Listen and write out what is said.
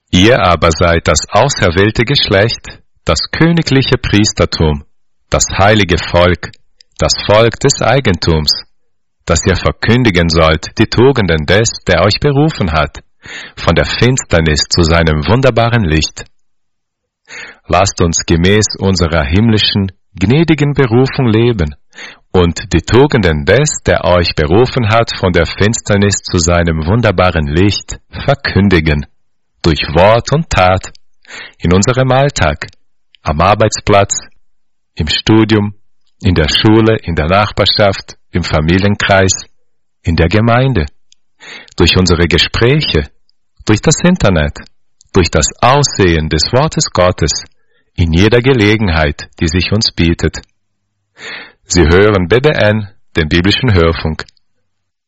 Ihr aber seid das auserwählte Geschlecht, das königliche Priestertum, das heilige Volk, das Volk des Eigentums, dass ihr verkündigen sollt die Tugenden des, der euch berufen hat, von der Finsternis zu seinem wunderbaren Licht. Lasst uns gemäß unserer himmlischen, gnädigen Berufung leben und die Tugenden des, der euch berufen hat, von der Finsternis zu seinem wunderbaren Licht verkündigen, durch Wort und Tat, in unserem Alltag, am Arbeitsplatz, im Studium, in der Schule, in der Nachbarschaft, im Familienkreis, in der Gemeinde, durch unsere Gespräche, durch das Internet, durch das Aussehen des Wortes Gottes, in jeder Gelegenheit, die sich uns bietet. Sie hören BBN, den biblischen Hörfunk.